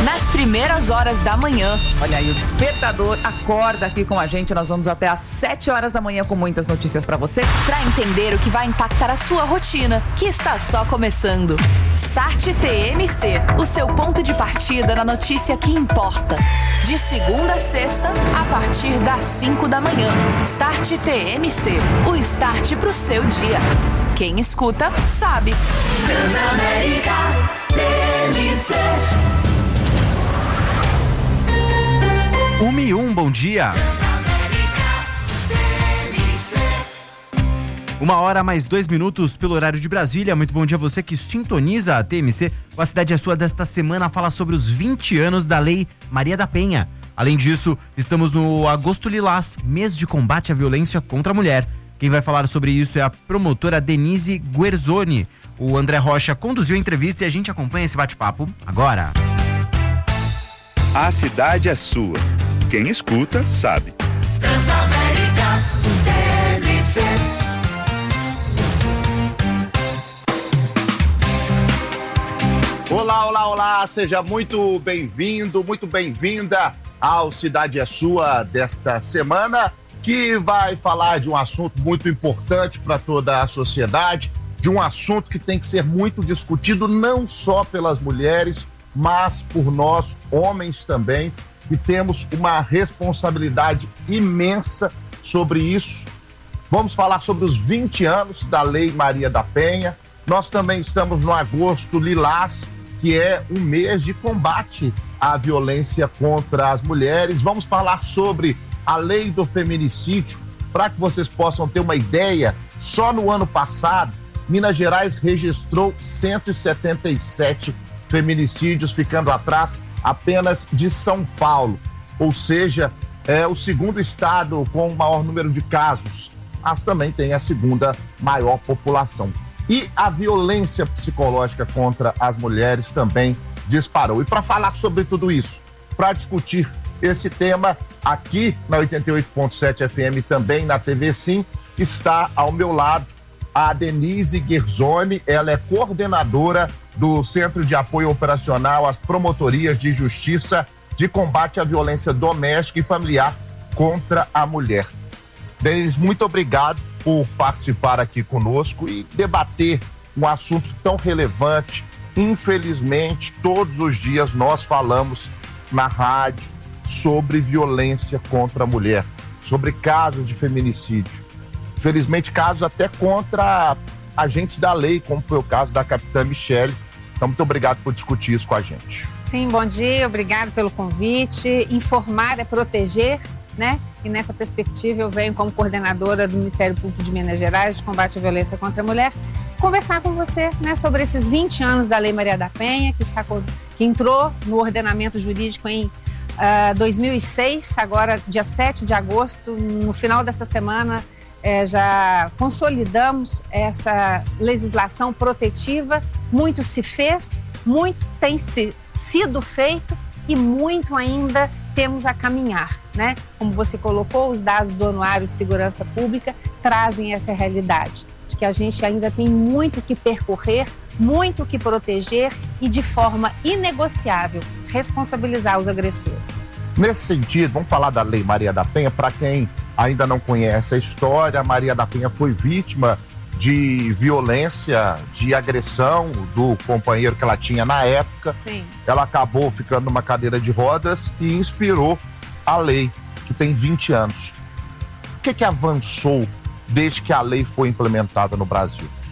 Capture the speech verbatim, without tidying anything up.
nas primeiras horas da manhã. Olha aí, o despertador acorda aqui com a gente. Nós vamos até às sete horas da manhã com muitas notícias pra você, pra entender o que vai impactar a sua rotina, que está só começando. Start T M C, o seu ponto de partida na notícia que importa. De segunda a sexta, a partir das cinco da manhã. Start T M C, o start pro seu dia. Quem escuta, sabe. Transamérica T M C. Uma e um, bom dia. Uma hora mais dois minutos pelo horário de Brasília. Muito bom dia a você que sintoniza a T M C. A Cidade é Sua desta semana fala sobre os vinte anos da Lei Maria da Penha. Além disso, estamos no Agosto Lilás, mês de combate à violência contra a mulher. Quem vai falar sobre isso é a promotora Denise Guerzoni. O André Rocha conduziu a entrevista e a gente acompanha esse bate-papo agora. A cidade é sua. Quem escuta, sabe. Transamérica T M C. Olá, olá, olá. Seja muito bem-vindo, muito bem-vinda ao Cidade é Sua desta semana, que vai falar de um assunto muito importante para toda a sociedade, de um assunto que tem que ser muito discutido não só pelas mulheres, mas por nós, homens também, que temos uma responsabilidade imensa sobre isso. Vamos falar sobre os vinte anos da Lei Maria da Penha. Nós também estamos no Agosto Lilás, que é um mês de combate à violência contra as mulheres. Vamos falar sobre a lei do feminicídio. Para que vocês possam ter uma ideia, só no ano passado, Minas Gerais registrou cento e setenta e sete feminicídios, ficando atrás apenas de São Paulo. Ou seja, é o segundo estado com o maior número de casos, mas também tem a segunda maior população. E a violência psicológica contra as mulheres também disparou. E para falar sobre tudo isso, para discutir esse tema aqui na oitenta e oito ponto sete F M, também na T V Sim, está ao meu lado a Denise Guerzoni. Ela é coordenadora do Centro de Apoio Operacional às Promotorias de Justiça de Combate à Violência Doméstica e Familiar contra a Mulher. Denise, muito obrigado por participar aqui conosco e debater um assunto tão relevante. Infelizmente, todos os dias nós falamos na rádio sobre violência contra a mulher, sobre casos de feminicídio. Infelizmente, casos até contra agentes da lei, como foi o caso da capitã Michele. Então, muito obrigado por discutir isso com a gente. Sim, bom dia, obrigado pelo convite. Informar é proteger, né? E nessa perspectiva eu venho como coordenadora do Ministério Público de Minas Gerais de combate à violência contra a mulher, conversar com você, né, sobre esses vinte anos da Lei Maria da Penha, que, está, que entrou no ordenamento jurídico em uh, dois mil e seis, agora dia sete de agosto, no final dessa semana, É, já consolidamos essa legislação protetiva. Muito se fez, muito tem se, sido feito e muito ainda temos a caminhar, né? Como você colocou, os dados do Anuário de Segurança Pública trazem essa realidade, de que a gente ainda tem muito que percorrer, muito que proteger e de forma inegociável responsabilizar os agressores. Nesse sentido, vamos falar da Lei Maria da Penha. Para quem ainda não conhece a história, Maria da Penha foi vítima de violência, de agressão do companheiro que ela tinha na época. Sim. Ela acabou ficando numa cadeira de rodas e inspirou a lei, que tem vinte anos. O que que avançou desde que a lei foi implementada no Brasil?